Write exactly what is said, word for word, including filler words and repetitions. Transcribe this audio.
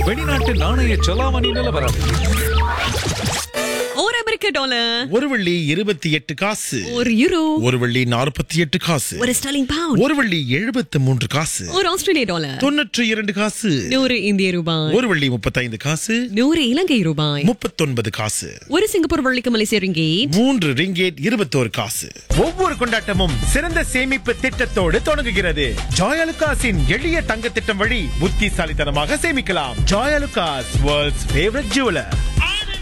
வெளிநாட்டு நாணய செலாவணி நிலவரம். ஒரு அமெரிக்க டாலர், ஒரு வெள்ளி இருபத்தி எட்டு காசு, ஒரு யூரோ, ஒரு வெள்ளி நாற்பத்தி எட்டு காசு, ஒரு ஸ்டர்லிங் பவுண்ட், ஒரு வெள்ளி எழுபத்தி மூன்று காசு, ஒரு ஆஸ்திரேலிய டாலர், தொன்னூற்றி இரண்டு காசு, நூறு இந்திய ரூபாய், ஒரு வெள்ளி முப்பத்தைந்து காசு, நூறு இலங்கை ரூபாய், முப்பத்தொன்பது காசு, ஒரு சிங்கப்பூர் வெள்ளிக்கு மலேசிய ரிங்கேட், மூன்று ரிங்கேட் இருபத்தோரு காசு. ஒவ்வொரு கொண்டாட்டமும் சிறந்த சேமிப்பு திட்டத்தோடு தொடங்குகிறது. ஜாயலுகாஸின் எளிய தங்க திட்டம் வழி புத்திசாலித்தனமாக சேமிக்கலாம். Joyalukkas, world's favourite jeweller.